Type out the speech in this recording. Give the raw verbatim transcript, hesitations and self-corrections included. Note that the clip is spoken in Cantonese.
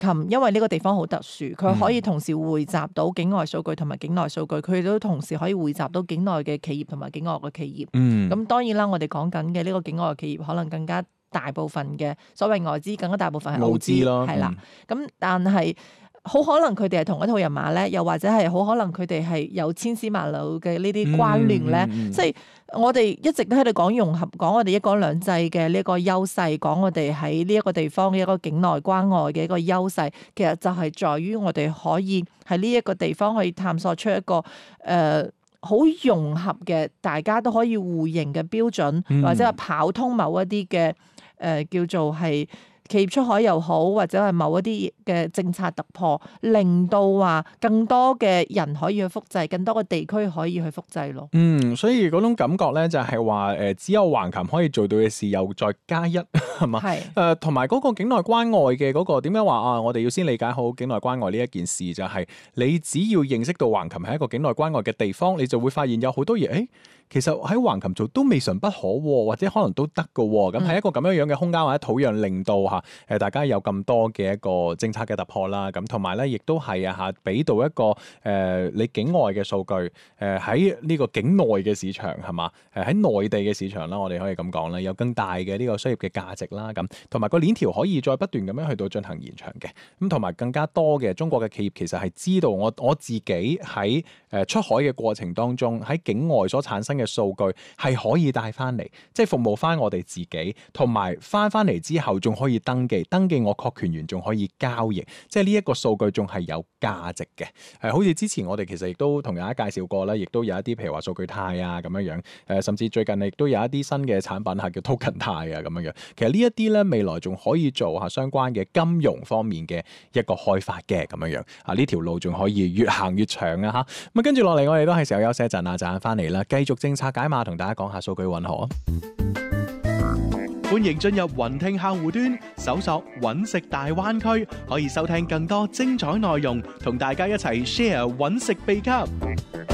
琴因為呢個地方好特殊，佢可以同時匯集到境外數據同埋境內數據，佢都同時可以匯集到境內嘅企業同埋境外嘅企業。 嗯， 咁當然啦，我哋講緊嘅呢個境外嘅企業可能更加大部分嘅所謂外資，更加大部分係澳資咯， 係啦。咁、嗯、但係好可能佢哋係同一套人馬咧，又或者係好可能佢哋係有千絲萬縷嘅呢啲關聯咧。嗯嗯、即係我哋一直都喺度講融合，講我哋一國兩制嘅呢個優勢，講我哋喺呢一個地方嘅一個境內關外嘅一個優勢，其實就係在於我哋可以喺呢一個地方可以探索出一個誒。呃好融合嘅，大家都可以互認嘅標準，嗯、或者係跑通某一啲嘅誒叫做係企業出海又好，或者係某一啲嘅政策突破，令到話更多嘅人可以去複製，更多嘅地區可以去複製咯。 嗯，所以嗰種感覺咧就係話誒，只有橫琴可以做到嘅事，又再加一係嘛？係誒，同埋嗰個境內關外嘅嗰、嗰個點樣話啊？我哋要先理解好境內關外呢一件事，就係、係、你只要認識到橫琴係一個境內關外嘅地方，你就會發現有好多嘢誒。其實喺橫琴做都未嘗不可，或者可能都得㗎。咁喺、嗯、一個咁樣樣嘅空間或者土壤，令到嚇誒大家有咁多嘅一個政策嘅突破啦。咁同埋咧，亦都係啊嚇，俾到一個誒、呃、你境外嘅數據誒喺呢個境內嘅市場係嘛？誒喺內地嘅市場啦，我哋可以咁講啦，有更大嘅呢個商業嘅價值啦。咁同埋個鏈條可以再不斷咁樣去到進行延長嘅。咁同埋更加多嘅中國嘅企業其實係知道我我自己喺誒出海嘅過程當中喺境外所產生嘅數據係可以帶翻嚟，即係服務翻我哋自己，同埋翻翻嚟之後仲可以登記，登記我確權員仲可以交易，即係呢一個數據仲係有價值嘅。誒，好似之前我哋其實亦都同大家介紹過啦，亦都有一啲譬如話數據貸啊咁樣樣，誒甚至最近亦都有一啲新嘅產品係叫 token 貸啊咁樣樣。其實呢一啲咧未來仲可以做下相關嘅金融方面嘅一個開發嘅咁樣樣。啊，呢條路仲可以越行越長啊嚇。咁啊跟住落嚟我哋都係時候休息一陣啊，陣間翻嚟啦，繼續政策解碼同大家講下數據運河。 歡迎進入雲聽客戶端，搜索揾食大灣區，可以收聽更多精彩內容，同大家一齊 share 揾食秘笈。